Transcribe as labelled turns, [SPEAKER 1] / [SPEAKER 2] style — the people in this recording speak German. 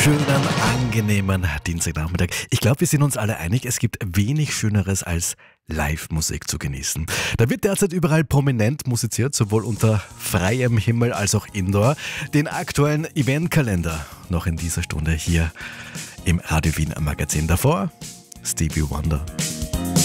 [SPEAKER 1] schönen, angenehmen Dienstagnachmittag. Ich glaube, wir sind uns alle einig, es gibt wenig Schöneres als Live-Musik zu genießen. Da wird derzeit überall prominent musiziert, sowohl unter freiem Himmel als auch indoor. Den aktuellen Eventkalender noch in dieser Stunde hier im Radio Wien Magazin. Davor Stevie Wonder.